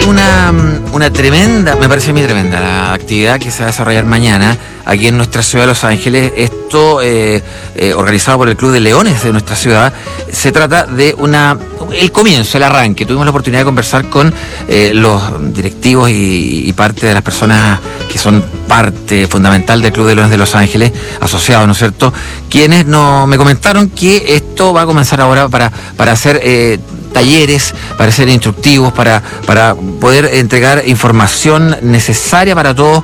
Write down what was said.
una tremenda, me parece a mí tremenda, la actividad que se va a desarrollar mañana aquí en nuestra ciudad de Los Ángeles. Esto organizado por el Club de Leones de nuestra ciudad. Se trata de el comienzo, el arranque. Tuvimos la oportunidad de conversar con los directivos y parte de las personas que son parte fundamental del Club de Leones de Los Ángeles, asociados, ¿no es cierto?, quienes me comentaron que esto va a comenzar ahora para hacer talleres, para ser instructivos, para poder entregar información necesaria para todos